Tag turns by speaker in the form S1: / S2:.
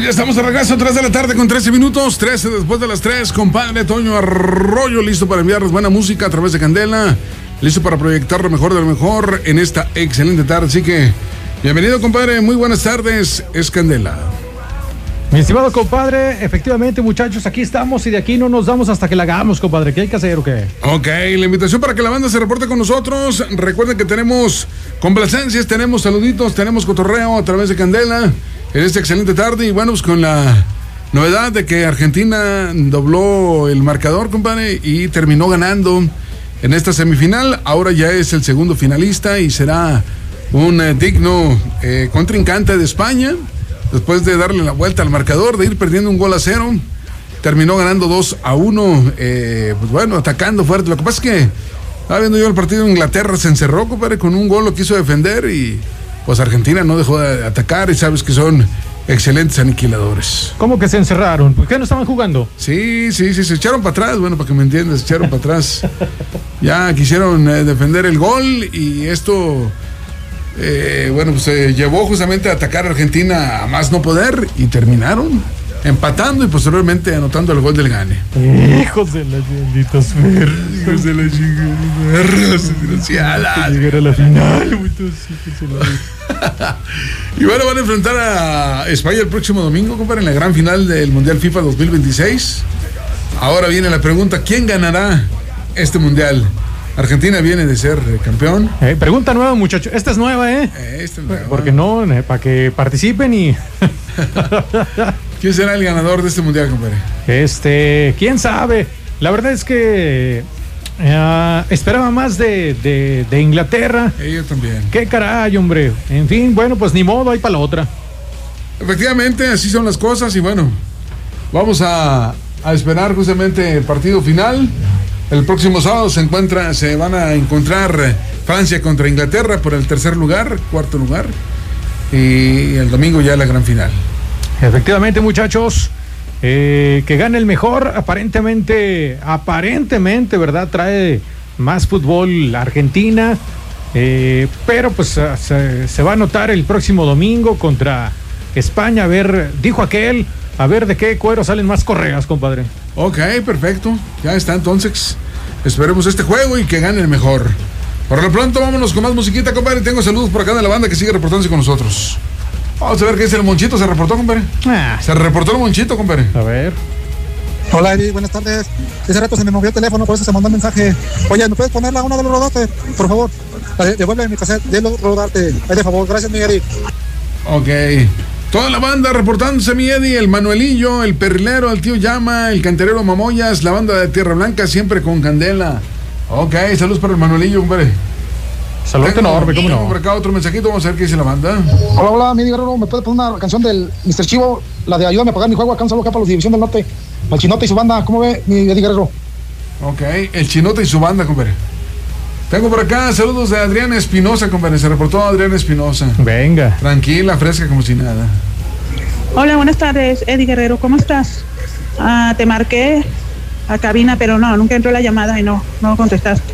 S1: Ya estamos de regreso, 3 de la tarde con 13 minutos, 13 después de las 3, compadre Toño Arroyo, listo para enviarles buena música a través de Candela, listo para proyectar lo mejor de lo mejor en esta excelente tarde, así que bienvenido, compadre, muy buenas tardes, es Candela.
S2: Mi estimado compadre, efectivamente, muchachos, aquí estamos y de aquí no nos damos hasta que la hagamos, compadre. ¿Qué hay que hacer o qué?
S1: Ok, la invitación para que la banda se reporte con nosotros. Recuerden que tenemos complacencias, tenemos saluditos, tenemos cotorreo a través de Candela en esta excelente tarde. Y bueno, pues con la novedad de que Argentina dobló el marcador, compadre, y terminó ganando en esta semifinal. Ahora ya es el segundo finalista y será un digno contrincante de España. Después de darle la vuelta al marcador, de ir perdiendo 1-0, terminó ganando 2-1, pues bueno, atacando fuerte. Lo que pasa es que, estaba viendo yo el partido de Inglaterra, se encerró, compadre, con un gol lo quiso defender y pues Argentina no dejó de atacar y sabes que son excelentes aniquiladores.
S2: ¿Cómo que se encerraron? ¿Por qué no estaban jugando?
S1: Sí, se echaron para atrás, bueno, para que me entiendas, se echaron para atrás. Ya quisieron defender el gol y esto... bueno, pues se llevó justamente a atacar a Argentina a más no poder y terminaron empatando y posteriormente anotando el gol del gane.
S2: Hijos de las benditas perras.
S1: Hijos de las perras desgraciadas.
S2: Llegar a la final.
S1: Y bueno, van a enfrentar a España el próximo domingo, compadre, en la gran final del Mundial FIFA 2026. Ahora viene la pregunta, ¿quién ganará este Mundial? Argentina viene de ser campeón.
S2: Pregunta nueva, muchachos. Esta es nueva,
S1: Esta es nueva.
S2: Porque no, para que participen y...
S1: ¿Quién será el ganador de este mundial, compadre?
S2: ¿Quién sabe? La verdad es que esperaba más de Inglaterra.
S1: Yo también.
S2: Qué caray, hombre. En fin, bueno, pues ni modo, hay para la otra.
S1: Efectivamente, así son las cosas y bueno, vamos a esperar justamente el partido final. El próximo sábado se van a encontrar Francia contra Inglaterra por el cuarto lugar, y el domingo ya la gran final.
S2: Efectivamente, muchachos, que gane el mejor. Aparentemente, ¿verdad? Trae más fútbol la Argentina, pero pues se va a notar el próximo domingo contra España. A ver, dijo aquel, a ver de qué cuero salen más correas, compadre.
S1: Ok, perfecto. Ya está, entonces. Esperemos este juego y que gane el mejor. Por lo pronto, vámonos con más musiquita, compadre. Tengo saludos por acá de la banda que sigue reportándose con nosotros. Vamos a ver qué dice el Monchito. ¿Se reportó, compadre? Se reportó el Monchito, compadre.
S2: A ver.
S3: Hola, Eddie, buenas tardes. Ese rato se me movió el teléfono, por eso se mandó un mensaje. Oye, ¿me puedes ponerla una de los Rodarte, por favor? Devuelve mi cassette de los Rodarte. Ahí de favor, gracias, mi Eddie.
S1: Ok. Toda la banda reportándose, mi Eddie, el Manuelillo, el Perrilero, el Tío Llama, el Canterero Mamoyas, la banda de Tierra Blanca, siempre con Candela. Ok, saludos para el Manuelillo, hombre.
S2: Saludos enorme, ¿cómo no?
S1: Por acá otro mensajito, vamos a ver qué dice la banda.
S3: Hola, mi Guerrero, ¿me puede poner una canción del Mr. Chivo? La de Ayúdame a pagar mi juego, acá un saludo acá para los División del Norte. Al Chinote y su banda, ¿cómo ve, mi Eddie Guerrero?
S1: Ok, el Chinote y su banda, compadre. Tengo por acá saludos de Adriana Espinosa, compadre. Se reportó Adriana Espinosa.
S2: Venga.
S1: Tranquila, fresca, como si nada.
S4: Hola, buenas tardes, Eddie Guerrero, ¿cómo estás? Te marqué a cabina, pero no, nunca entró la llamada y no contestaste.